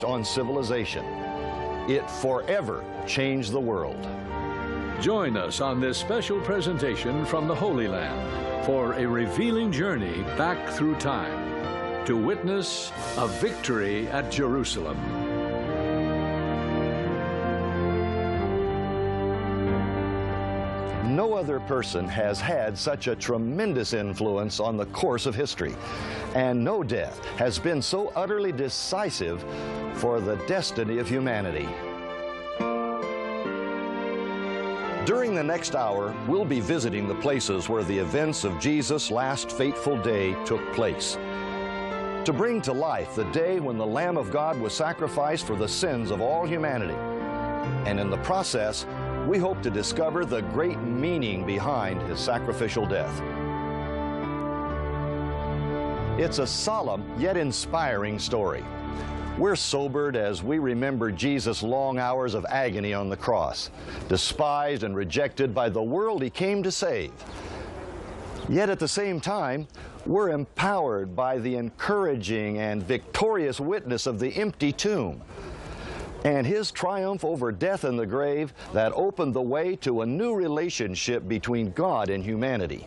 on civilization. It forever changed the world. Join us on this special presentation from the Holy Land for a revealing journey back through time to witness a victory at Jerusalem. No other person has had such a tremendous influence on the course of history, and no death has been so utterly decisive for the destiny of humanity. During the next hour, we'll be visiting the places where the events of Jesus' last fateful day took place, to bring to life the day when the Lamb of God was sacrificed for the sins of all humanity. And in the process, we hope to discover the great meaning behind his sacrificial death. It's a solemn yet inspiring story. We're sobered as we remember Jesus' long hours of agony on the cross, despised and rejected by the world he came to save. Yet at the same time, we're empowered by the encouraging and victorious witness of the empty tomb, and his triumph over death and the grave that opened the way to a new relationship between God and humanity.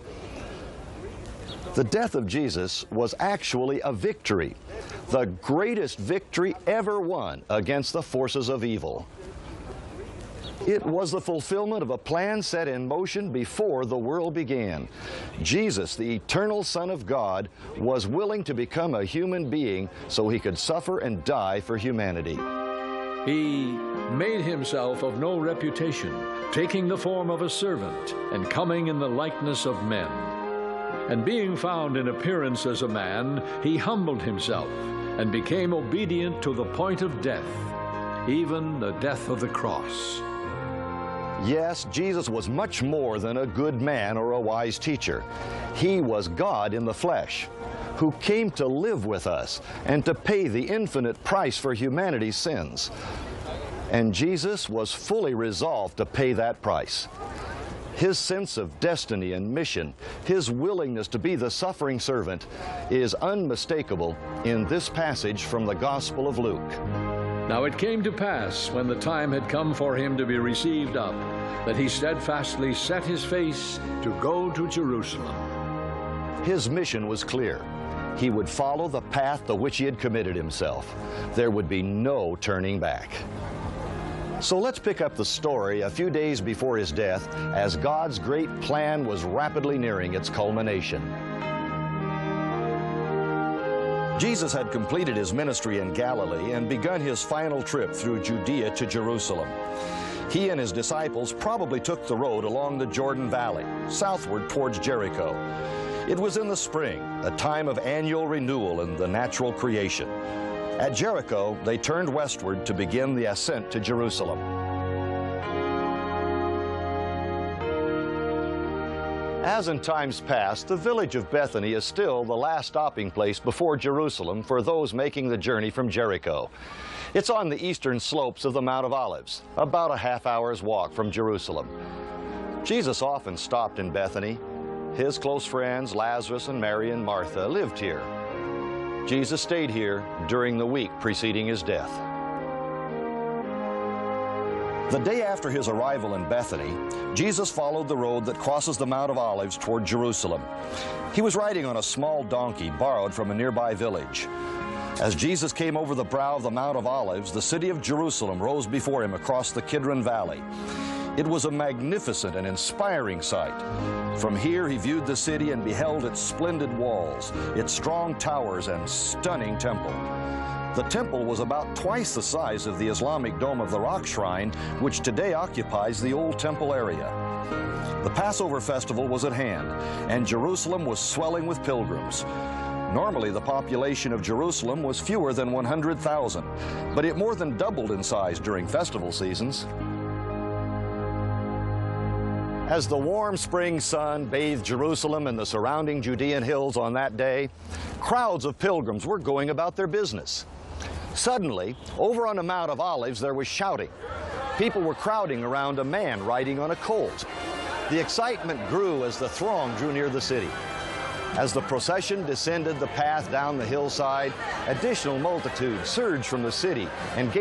The death of Jesus was actually a victory, the greatest victory ever won against the forces of evil. It was the fulfillment of a plan set in motion before the world began. Jesus, the eternal Son of God, was willing to become a human being so he could suffer and die for humanity. He made himself of no reputation, taking the form of a servant and coming in the likeness of men. And being found in appearance as a man, he humbled himself and became obedient to the point of death, even the death of the cross. Yes, Jesus was much more than a good man or a wise teacher. He was God in the flesh, who came to live with us and to pay the infinite price for humanity's sins. And Jesus was fully resolved to pay that price. His sense of destiny and mission, his willingness to be the suffering servant, is unmistakable in this passage from the Gospel of Luke. Now it came to pass, when the time had come for him to be received up, that he steadfastly set his face to go to Jerusalem. His mission was clear. He would follow the path to which he had committed himself. There would be no turning back. So let's pick up the story a few days before his death, as God's great plan was rapidly nearing its culmination. Jesus had completed his ministry in Galilee and begun his final trip through Judea to Jerusalem. He and his disciples probably took the road along the Jordan Valley, southward towards Jericho. It was in the spring, a time of annual renewal in the natural creation. At Jericho, they turned westward to begin the ascent to Jerusalem. As in times past, the village of Bethany is still the last stopping place before Jerusalem for those making the journey from Jericho. It's on the eastern slopes of the Mount of Olives, about a half-hour's walk from Jerusalem. Jesus often stopped in Bethany. His close friends, Lazarus and Mary and Martha, lived here. Jesus stayed here during the week preceding his death. The day after his arrival in Bethany, Jesus followed the road that crosses the Mount of Olives toward Jerusalem. He was riding on a small donkey borrowed from a nearby village. As Jesus came over the brow of the Mount of Olives, the city of Jerusalem rose before him across the Kidron Valley. It was a magnificent and inspiring sight. From here he viewed the city and beheld its splendid walls, its strong towers and stunning temple. The temple was about twice the size of the Islamic Dome of the Rock Shrine, which today occupies the old temple area. The Passover festival was at hand, and Jerusalem was swelling with pilgrims. Normally, the population of Jerusalem was fewer than 100,000, but it more than doubled in size during festival seasons. As the warm spring sun bathed Jerusalem and the surrounding Judean hills on that day, crowds of pilgrims were going about their business. Suddenly, over on the Mount of Olives, there was shouting. People were crowding around a man riding on a colt. The excitement grew as the throng drew near the city. As the procession descended the path down the hillside, additional multitudes surged from the city and